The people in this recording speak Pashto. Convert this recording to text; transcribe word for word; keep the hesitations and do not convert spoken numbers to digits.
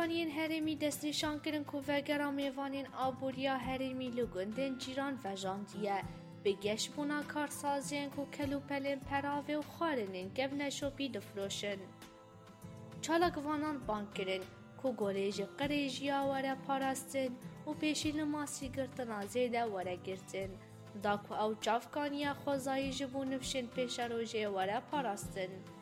چاوکانین هرمی دست نشان کردن که وگرا میوانین آبوریا هرمی لگندن جیران و جاندیه بگش بونا کارسازین که کلوپلین پراوه و خارنین گب نشوپی دفروشن. چالاک وانان بانک کردن که گولیج قریجیا وره پاراستن و پیشی لماسی گرتنا زیده وره گرتن. دا که او چاوکانیا خوزایی جبو نفشن پیش روژه وره پاراستن.